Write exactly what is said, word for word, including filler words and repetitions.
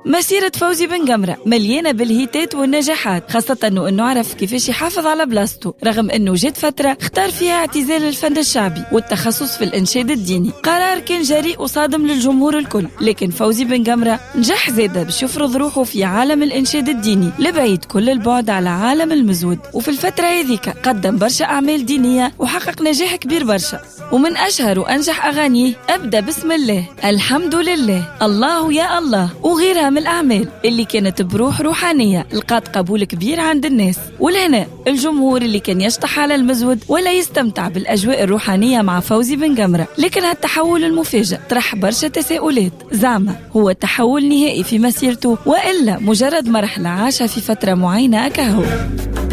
مسيرة فوزي بن قمرة مليانة بالهيتات والنجاحات، خاصة أنه أنه عرف كيفاش يحافظ على بلاصته رغم أنه جت فترة اختار فيها اعتزال الفن الشعبي والتخصص في الإنشاد الديني. قرار كان جريء وصادم للجمهور الكل، لكن فوزي بن قمرة نجح زيادة باش يفرض روحه في عالم الإنشاد الديني لبعيد كل البعد على عالم المزود. وفي الفترة هذيك قدم برشا أعمال دينية وحقق نجاح كبير برشا، ومن أشهر وأنجح أغانيه أبدأ بسم الله، الحمد لله، الله يا الله، وغيرها من الأعمال اللي كانت بروح روحانية لقات قبول كبير عند الناس. ولهنا الجمهور اللي كان يشطح على المزود ولا يستمتع بالأجواء الروحانية مع فوزي بن قمرة. لكن هالتحول المفاجئ طرح برشا تساؤلات، زعما هو تحول نهائي في مسيرته وإلا مجرد مرحلة عاشها في فترة معينة أكهو؟